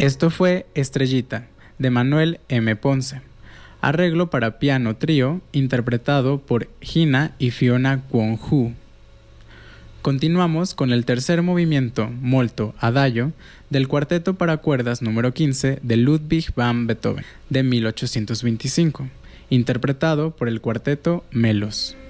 Esto fue Estrellita, de Manuel M. Ponce. Arreglo para piano trío, interpretado por Gina y Fiona Kwon-Hu. Continuamos con el tercer movimiento, molto adagio, del cuarteto para cuerdas número 15 de Ludwig van Beethoven, de 1825, interpretado por el cuarteto Melos.